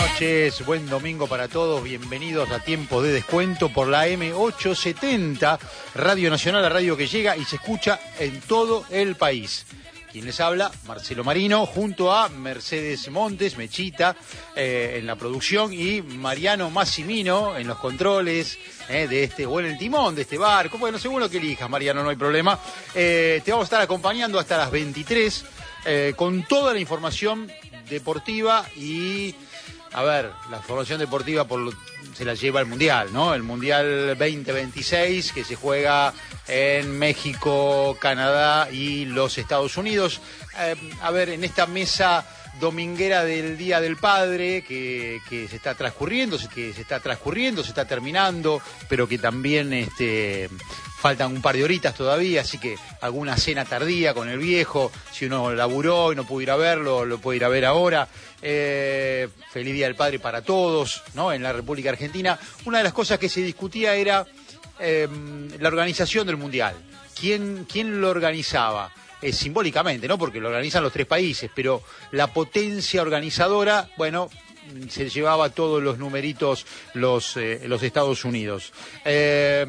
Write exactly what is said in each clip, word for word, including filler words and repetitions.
noches, buen domingo para todos, bienvenidos a Tiempo de Descuento por la eme ochocientos setenta, Radio Nacional, la radio que llega y se escucha en todo el país. Quien les habla, Marcelo Marino, junto a Mercedes Montes, Mechita, eh, en la producción, y Mariano Massimino en los controles eh, de este, o en el timón de este barco. Bueno, según lo que elijas, Mariano, no hay problema. Eh, te vamos a estar acompañando hasta las veintitrés eh, con toda la información deportiva y, a ver, la información deportiva por lo, se la lleva el Mundial, ¿no? El Mundial veinte veintiséis que se juega en México, Canadá y los Estados Unidos. Eh, a ver, en esta mesa dominguera del Día del Padre que, que se está transcurriendo, que se está transcurriendo, se está terminando, pero que también este, faltan un par de horitas todavía, así que alguna cena tardía con el viejo, si uno laburó y no pudo ir a verlo, lo puede ir a ver ahora. Eh, feliz Día del Padre para todos, ¿no? En la República Argentina. Una de las cosas que se discutía era eh, la organización del Mundial. ¿Quién, quién lo organizaba? Eh, simbólicamente, ¿no? Porque lo organizan los tres países, pero la potencia organizadora, bueno, se llevaba todos los numeritos los, eh, los Estados Unidos. Eh,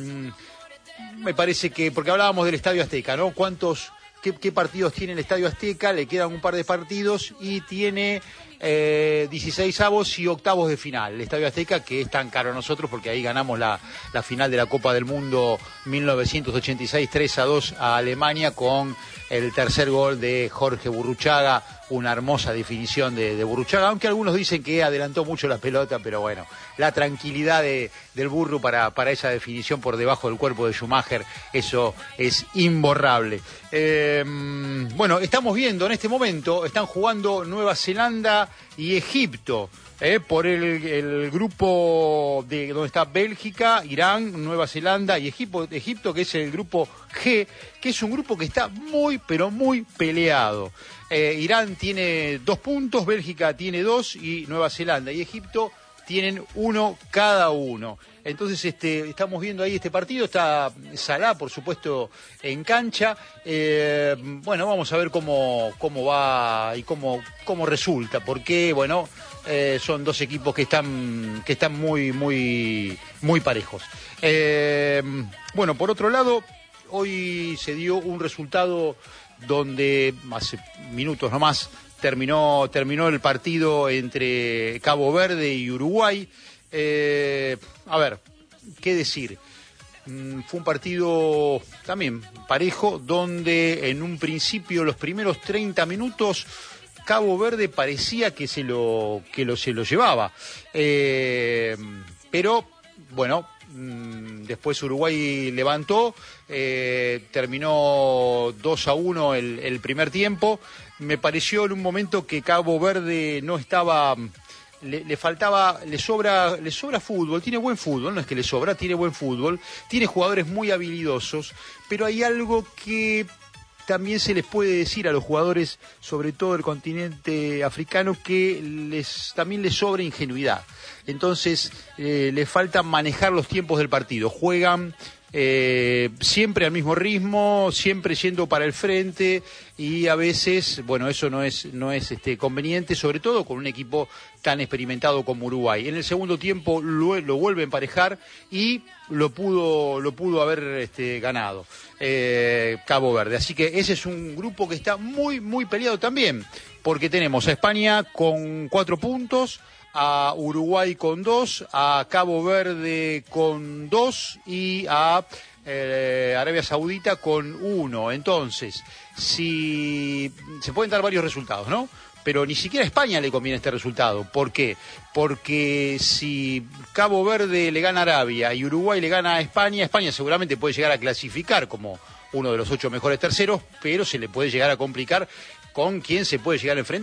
me parece que, porque hablábamos del Estadio Azteca, ¿no? ¿Cuántos, qué, qué partidos tiene el Estadio Azteca? Le quedan un par de partidos y tiene eh, dieciseisavos y octavos de final. El Estadio Azteca, que es tan caro a nosotros porque ahí ganamos la, la final de la Copa del Mundo mil novecientos ochenta y seis, tres a dos a Alemania, con el tercer gol de Jorge Burruchaga, una hermosa definición de, de Burruchaga, aunque algunos dicen que adelantó mucho la pelota, pero bueno, la tranquilidad de, del Burru para, para esa definición por debajo del cuerpo de Schumacher, eso es imborrable. Eh, bueno, estamos viendo en este momento, están jugando Nueva Zelanda y Egipto, eh, por el, el grupo de donde está Bélgica, Irán, Nueva Zelanda y Egipto, Egipto, que es el grupo G, que es un grupo que está muy, pero muy peleado. Eh, Irán tiene dos puntos, Bélgica tiene dos y Nueva Zelanda y Egipto tienen uno cada uno. Entonces este, estamos viendo ahí este partido, está Salah, por supuesto, en cancha. Eh, bueno, vamos a ver cómo, cómo va y cómo, cómo resulta, porque bueno, eh, son dos equipos que están, que están muy, muy, muy parejos. Eh, bueno, por otro lado, hoy se dio un resultado donde hace minutos nomás terminó, terminó el partido entre Cabo Verde y Uruguay. Eh, a ver, ¿qué decir? Mm, fue un partido también parejo, donde en un principio, los primeros treinta minutos, Cabo Verde parecía que se lo, que lo, se lo llevaba. Eh, pero, bueno, después Uruguay levantó, eh, terminó dos a uno el, el primer tiempo. Me pareció en un momento que Cabo Verde no estaba, le, le faltaba, le sobra, le sobra fútbol, tiene buen fútbol, no es que le sobra, tiene buen fútbol, tiene jugadores muy habilidosos, pero hay algo que también se les puede decir a los jugadores, sobre todo del continente africano, que les también les sobra ingenuidad. Entonces, eh, les falta manejar los tiempos del partido. Juegan eh, siempre al mismo ritmo, siempre yendo para el frente, y a veces, bueno, eso no es, no es este, conveniente, sobre todo con un equipo tan experimentado como Uruguay. En el segundo tiempo lo, lo vuelve a emparejar y lo pudo, lo pudo haber este, ganado eh, Cabo Verde. Así que ese es un grupo que está muy, muy peleado también, porque tenemos a España con cuatro puntos, a Uruguay con dos, a Cabo Verde con dos y a eh, Arabia Saudita con uno. Entonces, si se pueden dar varios resultados, ¿no? Pero ni siquiera a España le conviene este resultado. ¿Por qué? Porque si Cabo Verde le gana a Arabia y Uruguay le gana a España, España seguramente puede llegar a clasificar como uno de los ocho mejores terceros, pero se le puede llegar a complicar con quién se puede llegar a enfrentar.